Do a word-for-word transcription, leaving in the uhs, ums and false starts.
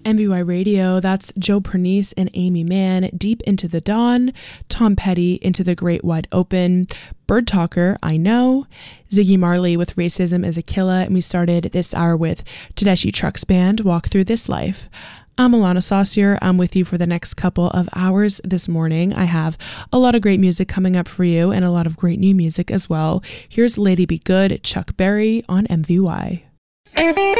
M V Y Radio, that's Joe Pernice and Amy Mann, Deep Into the Dawn, Tom Petty, Into the Great Wide Open, Bird Talker, I Know, Ziggy Marley with Racism is a Killer, and we started this hour with Tedeschi Trucks Band, Walk Through This Life. I'm Alana Saucier. I'm with you for the next couple of hours this morning. I have a lot of great music coming up for you and a lot of great new music as well. Here's Lady Be Good, Chuck Berry on M V Y.